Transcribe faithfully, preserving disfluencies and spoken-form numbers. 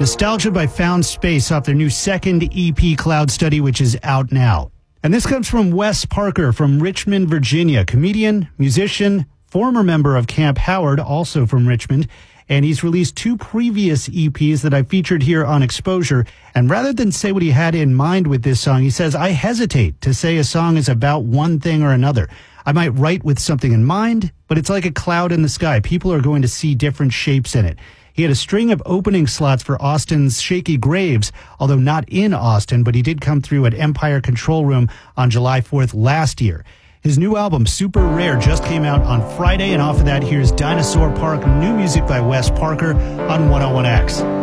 Nostalgia by Found Space off their new second E P, Cloud Study, which is out now. And this comes from Wes Parker from Richmond, Virginia, comedian, musician, former member of Camp Howard, also from Richmond. And he's released two previous E Ps that I featured here on Exposure. And rather than say what he had in mind with this song, he says, I hesitate to say a song is about one thing or another. I might write with something in mind, but it's like a cloud in the sky. People are going to see different shapes in it. He had a string of opening slots for Austin's Shaky Graves, although not in Austin, but he did come through at Empire Control Room on July fourth last year. His new album, Super Rare, just came out on Friday, and off of that, here's Dinosaur Park, new music by Wes Parker on one oh one X.